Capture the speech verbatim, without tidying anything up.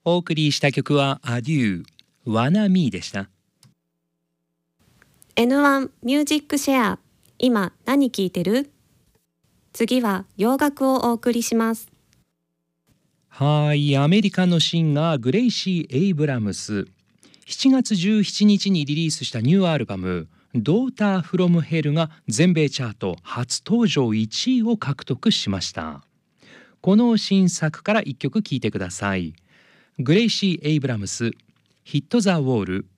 お送りした曲はアデュー、ワナミーでした。 エヌワン ミュージックシェア、今何聴いてる？次は洋楽をお送りします。 はい、アメリカのシンガーグレイシー・エイブラムス、しちがつじゅうしちにちにリリースしたニューアルバムドーターフロムヘルが全米チャート初登場いちいを獲得しました。この新作からいっきょく聴いてください。グレイシー・エイブラムス、ヒット・ザ・ウォール。